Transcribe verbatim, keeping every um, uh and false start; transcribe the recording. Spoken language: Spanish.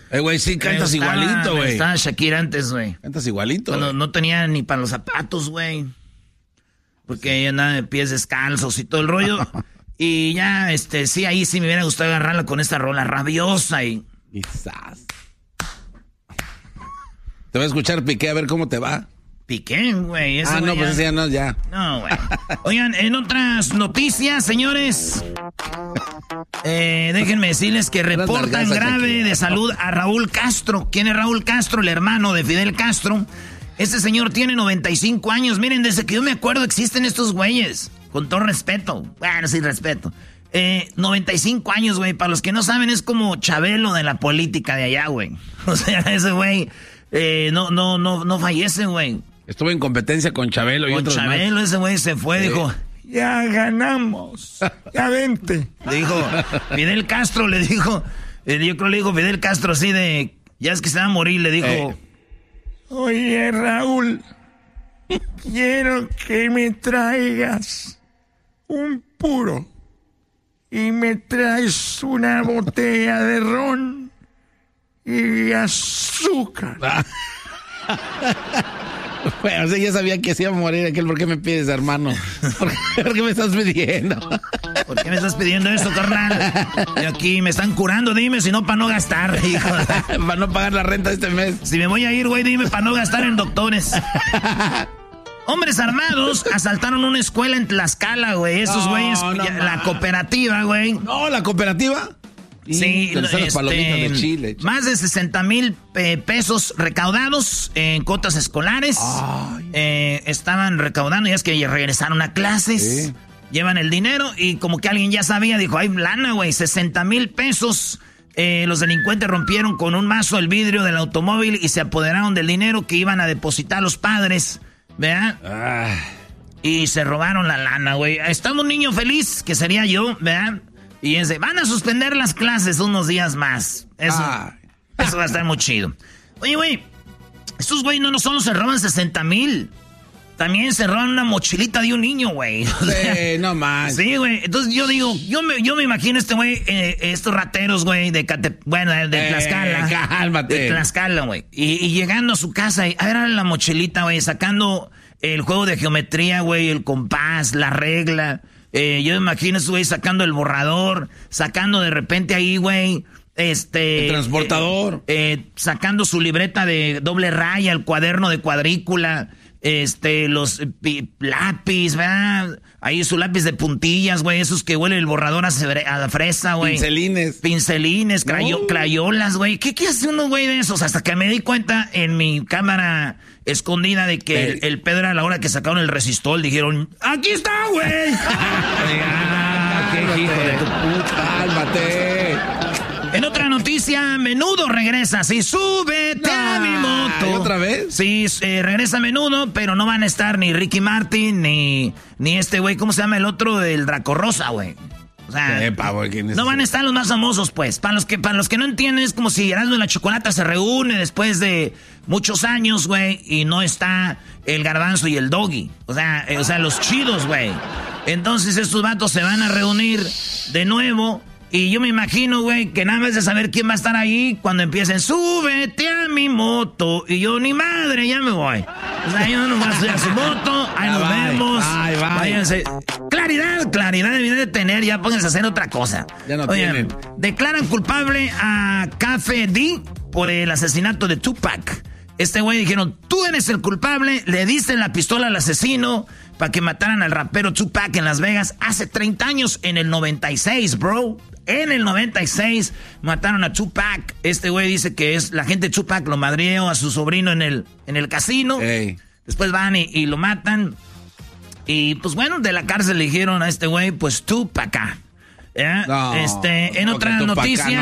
Eh, güey, sí cantas estaba, igualito, güey. Estaba Shakira antes, güey. Cantas igualito, no, no tenía ni para los zapatos, güey. Porque ella andaba de pies descalzos y todo el rollo. Y ya, este, sí, ahí sí me hubiera gustado agarrarla con esta rola rabiosa y... Quizás. Te voy a escuchar Piqué a ver cómo te va. Piqué, güey. Ah, no, ya... pues ese ya no, ya. No, güey. Oigan, en otras noticias, señores, eh, déjenme decirles que reportan grave de salud a Raúl Castro. ¿Quién es Raúl Castro? El hermano de Fidel Castro. Este señor tiene noventa y cinco años. Miren, desde que yo me acuerdo existen estos güeyes. Con todo respeto. Bueno, sin respeto. Eh, noventa y cinco años, güey. Para los que no saben, es como Chabelo de la política de allá, güey. O sea, ese güey eh, no, no, no, no fallece, güey. Estuvo en competencia con Chabelo y con otros Chabelo, más. Ese güey se fue, sí. Dijo, ya ganamos, ya vente. Le dijo, Fidel Castro le dijo, eh, yo creo le dijo Fidel Castro así de, ya es que se va a morir, le dijo, eh. Oye, Raúl, quiero que me traigas un puro y me traes una botella de ron y azúcar. Bueno, o sea, ya sabía que se iba a morir aquel. ¿Por qué me pides, hermano? ¿Por qué, ¿Por qué me estás pidiendo? ¿Por qué me estás pidiendo esto, carnal? Y aquí me están curando, dime, si no, para no gastar, hijo. Para no pagar la renta este mes. Si me voy a ir, güey, dime, para no gastar en doctores. Hombres armados asaltaron una escuela en Tlaxcala, güey. Esos no, güeyes, no, la no. cooperativa, güey. No, la cooperativa. Sí, este, palomitas de Chile. Más de sesenta mil eh, pesos recaudados en cuotas escolares. Eh, estaban recaudando, y es que regresaron a clases. Sí. Llevan el dinero y como que alguien ya sabía, dijo, ay, lana, güey, sesenta mil pesos. Eh, los delincuentes rompieron con un mazo el vidrio del automóvil y se apoderaron del dinero que iban a depositar los padres, ¿verdad? Ah. Y se robaron la lana, güey. Estaba un niño feliz, que sería yo, ¿verdad? Y ese, van a suspender las clases unos días más. Eso, ah. eso va a estar muy chido. Oye, güey, estos güey no, no solo se roban sesenta mil. También se roban una mochilita de un niño, güey. Sí, no más. Sí, güey. Entonces yo digo, yo me, yo me imagino este güey, eh, estos rateros, güey, de Cate, bueno, de Tlaxcala. Eh, cálmate. De Tlaxcala, güey. Y, y llegando a su casa, y era la mochilita, güey, sacando el juego de geometría, güey, el compás, la regla. Eh, yo me imagino ese güey sacando el borrador, sacando de repente ahí, güey, este... El transportador. Eh, eh, sacando su libreta de doble raya, el cuaderno de cuadrícula, este, los pi, lápiz, ¿verdad? Ahí su lápiz de puntillas, güey, esos que huele el borrador a, a la fresa, güey. Pincelines. Pincelines, crayo, no. crayolas, güey. ¿Qué, ¿Qué hace uno, güey, de esos? Hasta que me di cuenta en mi cámara escondida de que el, el Pedro, a la hora que sacaron el resistol, dijeron, ¡aquí está, güey! ¡Ah, qué hijo de tu puta! ¡Cálmate! En otra noticia, Menudo regresa. Sí, súbete no, a mi moto. ¿Otra vez? Sí, eh, regresa Menudo, pero no van a estar ni Ricky Martin, ni, ni este güey, ¿cómo se llama el otro? Del Draco Rosa, güey. O sea, Epa, güey, ¿quién es no ese? van a estar los más famosos, pues. Para los que, para los que no entienden, es como si Erasmo y la Chocolata se reúne después de muchos años, güey, y no está el Garbanzo y el Doggy. O sea, eh, o sea, los chidos, güey. Entonces estos vatos se van a reunir de nuevo. Y yo me imagino, güey, que nada más de saber quién va a estar ahí cuando empiecen, súbete a mi moto. Y yo, ni madre, ya me voy. O sea, yo no voy a subir a su moto. Ahí nos bye. vemos. Bye, bye. Váyanse. Claridad, claridad deben de tener. Ya pónganse a hacer otra cosa. Ya no Oigan, tienen. declaran culpable a Café D por el asesinato de Tupac. Este güey dijeron, tú eres el culpable. Le diste la pistola al asesino para que mataran al rapero Tupac en Las Vegas hace treinta años, en el noventa y seis, bro. En el noventa y seis mataron a Tupac. Este güey dice que es la gente de Tupac lo madreó a su sobrino en el, en el casino. Hey. Después van y, y lo matan. Y pues bueno, de la cárcel le dijeron a este güey, pues tú pa' acá. ¿Eh? No, este, en no, otra tú pa' acá, noticia. no.